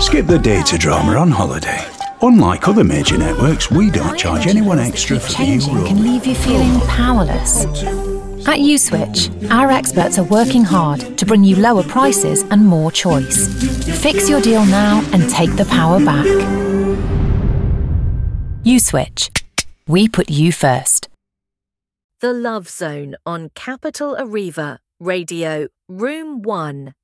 Skip the data drama on holiday. Unlike other major networks, we don't charge anyone extra for the new Changing can leave you feeling powerless. At Uswitch, our experts are working hard to bring you lower prices and more choice. Fix your deal now and take the power back. Uswitch. We put you first. The Love Zone on Capital Arriva, Radio, Room 1.